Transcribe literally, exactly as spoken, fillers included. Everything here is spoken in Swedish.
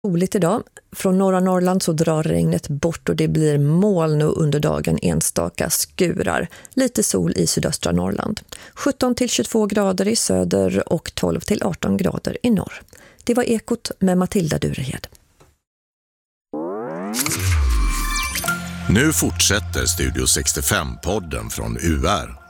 Soligt idag. Från norra Norrland så drar regnet bort och det blir moln nu under dagen, enstaka skurar. Lite sol i sydöstra Norrland. sjutton till tjugotvå grader i söder och tolv till arton grader i norr. Det var Ekot med Matilda Durehed. Nu fortsätter Studio sextiofem-podden från U R.